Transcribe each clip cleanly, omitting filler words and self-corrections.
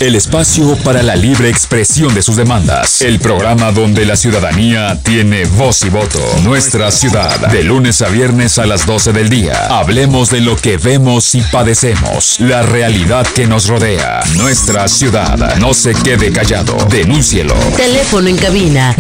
el espacio para la libre expresión de sus demandas. El programa donde la ciudadanía tiene voz y voto. Nuestra ciudad, de lunes a viernes a las 12 del día. Hablemos de lo que vemos y padecemos. La realidad que nos rodea. Nuestra ciudad. No se quede callado. Denúncielo. Teléfono en cabina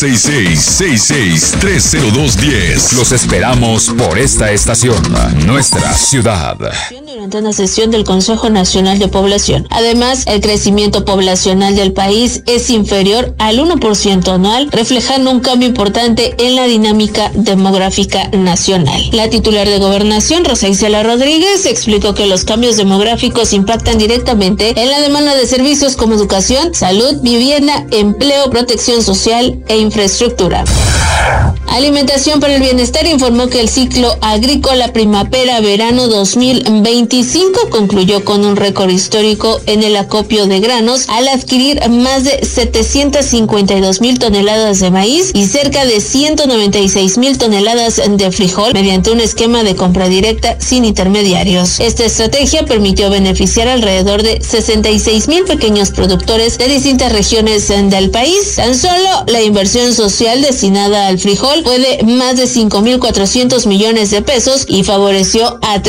966-66-30210. Los esperamos por esta estación. Nuestra ciudad. Durante una sesión del Consejo Nacional de Población. Además, el crecimiento poblacional del país es inferior al 1% anual, reflejando un cambio importante en la dinámica demográfica nacional. La titular de Gobernación, Rosa Isela Rodríguez, explicó que los cambios demográficos impactan directamente en la demanda de servicios como educación, salud, vivienda, empleo, protección social e infraestructura. Alimentación para el Bienestar informó que el ciclo agrícola primavera-verano 2025 concluyó con un récord histórico en el acopio de granos al adquirir más de 752,000 toneladas de maíz y cerca de 196,000 toneladas de frijol mediante un esquema de compra directa sin intermediarios. Esta estrategia permitió beneficiar alrededor de 66,000 pequeños productores de distintas regiones del país. Tan solo la inversión social destinada al frijol fue de más de 5,400 millones de pesos y favoreció a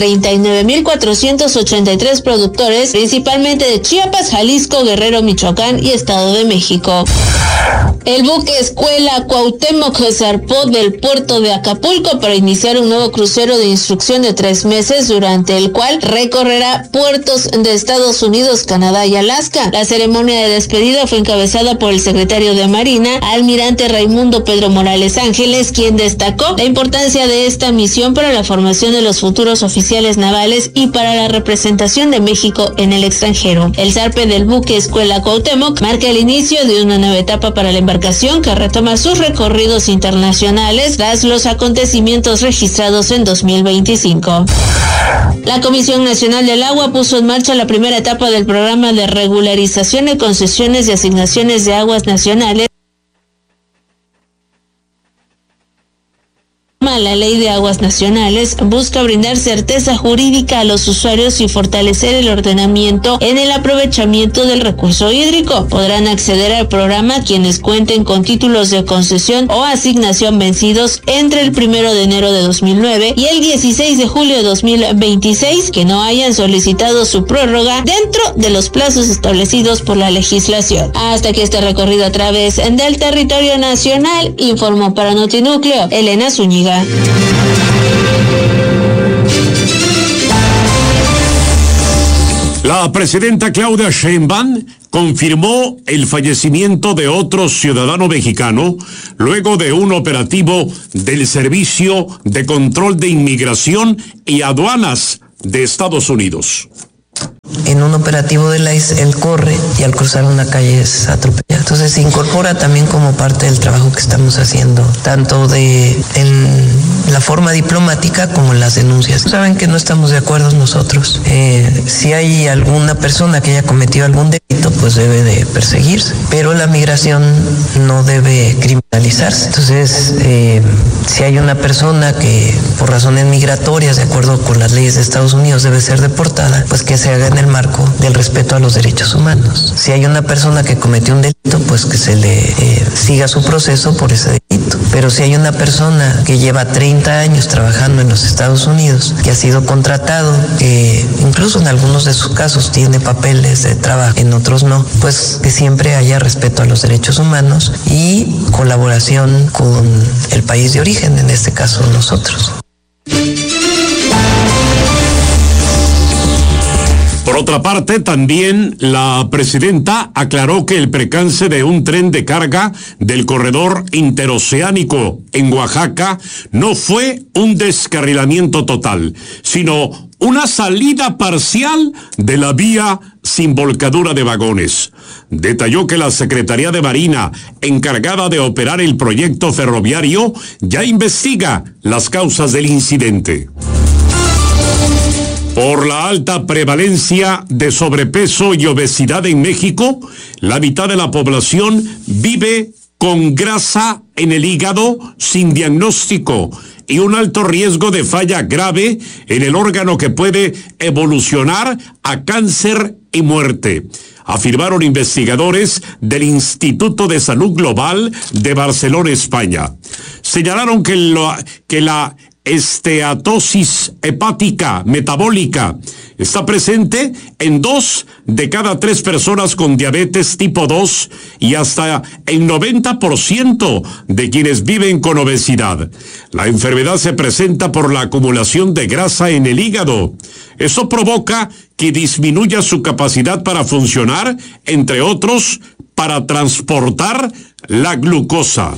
39,483 productores, principalmente de Chiapas, Jalisco, Guerrero, Michoacán y Estado de México. El buque escuela Cuauhtémoc zarpó del puerto de Acapulco para iniciar un nuevo crucero de instrucción de 3 meses, durante el cual recorrerá puertos de Estados Unidos, Canadá y Alaska. La ceremonia de despedida fue encabezada por el secretario de Marina, almirante Raimundo Pedro Morales Ángeles, quien destacó la importancia de esta misión para la formación de los futuros oficiales navales y para la representación de México en el extranjero. El zarpe del buque escuela Cuauhtémoc marca el inicio de una nueva etapa para la embarcación, que retoma sus recorridos internacionales tras los acontecimientos registrados en 2025. La Comisión Nacional del Agua puso en marcha la primera etapa del programa de regularización de concesiones y asignaciones de aguas nacionales. La Ley de Aguas Nacionales busca brindar certeza jurídica a los usuarios y fortalecer el ordenamiento en el aprovechamiento del recurso hídrico. Podrán acceder al programa quienes cuenten con títulos de concesión o asignación vencidos entre el 1 de enero de 2009 y el 16 de julio de 2026, que no hayan solicitado su prórroga dentro de los plazos establecidos por la legislación. Hasta aquí este recorrido a través del territorio nacional, informó para Notinúcleo Elena Zúñiga. La presidenta Claudia Sheinbaum confirmó el fallecimiento de otro ciudadano mexicano luego de un operativo del Servicio de Control de Inmigración y Aduanas de Estados Unidos. En un operativo de la ICE, él corre y al cruzar una calle es atropellado. Entonces se incorpora también como parte del trabajo que estamos haciendo, tanto en la forma diplomática como en las denuncias. Saben que no estamos de acuerdo nosotros. Si hay alguna persona que haya cometido algún delito, pues debe de perseguirse. Pero la migración no debe criminalizarse. Entonces, si hay una persona que por razones migratorias, de acuerdo con las leyes de Estados Unidos, debe ser deportada, pues que se haga en el marco del respeto a los derechos humanos. Si hay una persona que cometió un delito, pues que se le siga su proceso por ese delito. Pero si hay una persona que lleva 30 años trabajando en los Estados Unidos, que ha sido contratado, que incluso en algunos de sus casos tiene papeles de trabajo, en otros no, pues que siempre haya respeto a los derechos humanos y colaboración con el país de origen, en este caso nosotros. Por otra parte, también la presidenta aclaró que el percance de un tren de carga del corredor interoceánico en Oaxaca no fue un descarrilamiento total, sino una salida parcial de la vía sin volcadura de vagones. Detalló que la Secretaría de Marina, encargada de operar el proyecto ferroviario, ya investiga las causas del incidente. Por la alta prevalencia de sobrepeso y obesidad en México, la mitad de la población vive con grasa en el hígado sin diagnóstico y un alto riesgo de falla grave en el órgano que puede evolucionar a cáncer y muerte, afirmaron investigadores del Instituto de Salud Global de Barcelona, España. Señalaron que la esteatosis hepática metabólica está presente en 2 de cada 3 personas con diabetes tipo 2 y hasta en 90% de quienes viven con obesidad. La enfermedad se presenta por la acumulación de grasa en el hígado. Eso provoca que disminuya su capacidad para funcionar, entre otros, para transportar la glucosa.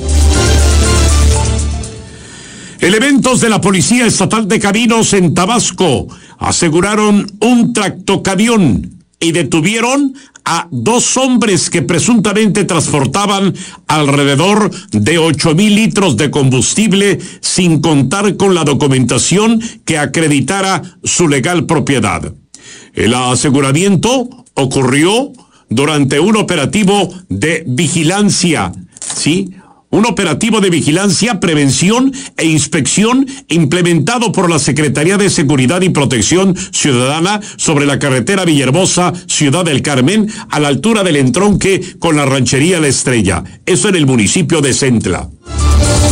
Elementos de la Policía Estatal de Caminos en Tabasco aseguraron un tractocamión y detuvieron a 2 hombres que presuntamente transportaban alrededor de 8,000 litros de combustible sin contar con la documentación que acreditara su legal propiedad. El aseguramiento ocurrió durante un operativo de vigilancia, ¿sí?, un operativo de vigilancia, prevención e inspección implementado por la Secretaría de Seguridad y Protección Ciudadana sobre la carretera Villahermosa, Ciudad del Carmen, a la altura del entronque con la ranchería La Estrella. Eso en el municipio de Centla.